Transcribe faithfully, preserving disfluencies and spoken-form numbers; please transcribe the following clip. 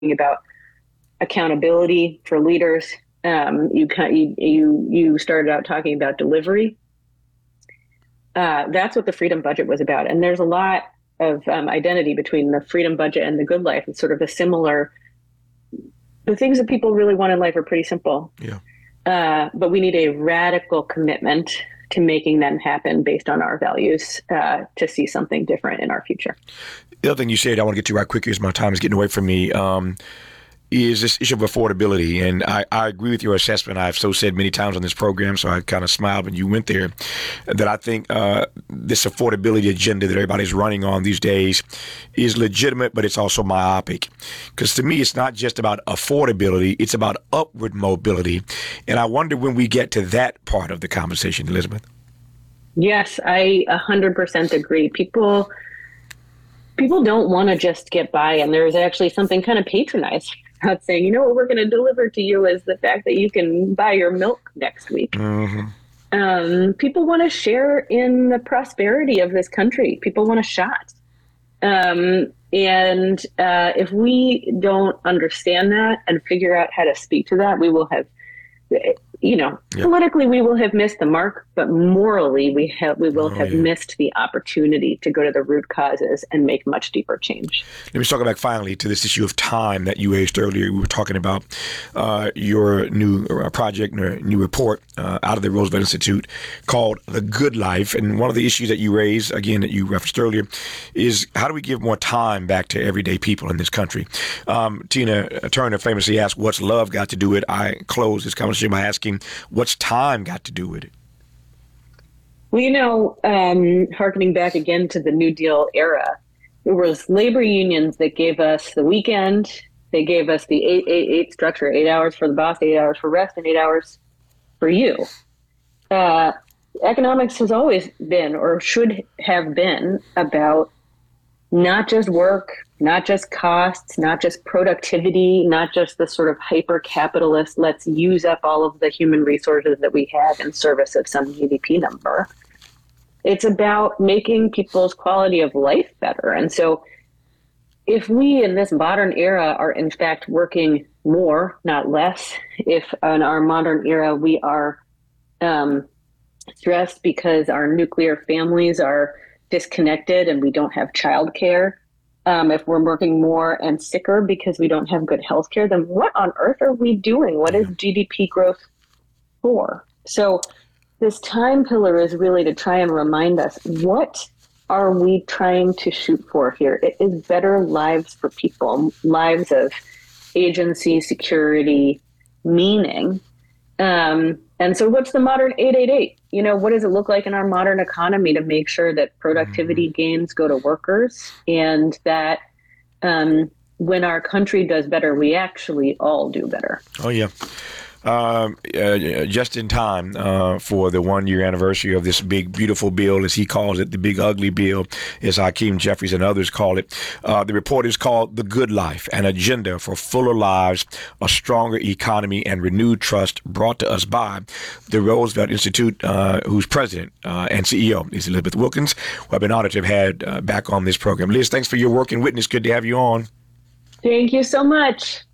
about accountability for leaders. Um, you, you you you started out talking about delivery. Uh, that's what the Freedom Budget was about, and there's a lot of um, identity between the Freedom Budget and the Good Life. It's sort of a similar. The things that people really want in life are pretty simple. Yeah. Uh, but we need a radical commitment to making them happen based on our values uh, to see something different in our future. The other thing you said I want to get to right quick, as my time is getting away from me, um, is this issue of affordability. And I, I agree with your assessment. I've so said many times on this program, so I kind of smiled when you went there, that I think uh, this affordability agenda that everybody's running on these days is legitimate, but it's also myopic. Because to me, it's not just about affordability, it's about upward mobility. And I wonder when we get to that part of the conversation, Elizabeth. Yes, I one hundred percent agree. People, people don't want to just get by, and there's actually something kind of patronized about saying, you know, what we're going to deliver to you is the fact that you can buy your milk next week. Mm-hmm. Um, people want to share in the prosperity of this country. People want a shot. Um, and uh, if we don't understand that and figure out how to speak to that, we will have, you know, yep. politically we will have missed the mark, but morally we have we will oh, have yeah. missed the opportunity to go to the root causes and make much deeper change. Let me talk back finally to this issue of time that you raised earlier. We were talking about uh, your new uh, project, or new report uh, out of the Roosevelt Institute called The Good Life. And one of the issues that you raised, again, that you referenced earlier, is how do we give more time back to everyday people in this country? Um, Tina Turner famously asked, what's love got to do with it? I close this conversation by asking, what's time got to do with it? Well, you know, um, hearkening back again to the New Deal era, it was labor unions that gave us the weekend. They gave us the eight eight eight structure, eight hours for the boss, eight hours for rest, and eight hours for you. Uh, economics has always been, or should have been, about not just work, not just costs, not just productivity, not just the sort of hyper-capitalist, let's use up all of the human resources that we have in service of some G D P number. It's about making people's quality of life better. And so if we in this modern era are in fact working more, not less, if in our modern era we are um, stressed because our nuclear families are disconnected and we don't have childcare, um, if we're working more and sicker because we don't have good health care, then what on earth are we doing? What is G D P growth for? So this time pillar is really to try and remind us, what are we trying to shoot for here? It is better lives for people, lives of agency, security, meaning. Um, and so what's the modern eight eight eight? You know, what does it look like in our modern economy to make sure that productivity mm-hmm. gains go to workers, and that um, when our country does better, we actually all do better? Oh, yeah. Um, uh, just in time uh, for the one-year anniversary of this big, beautiful bill, as he calls it, the big, ugly bill, as Hakeem Jeffries and others call it. Uh, the report is called The Good Life, an agenda for fuller lives, a stronger economy, and renewed trust, brought to us by the Roosevelt Institute, uh, whose president uh, and C E O is Elizabeth Wilkins, who I've been honored to have had uh, back on this program. Liz, thanks for your work and witness. Good to have you on. Thank you so much.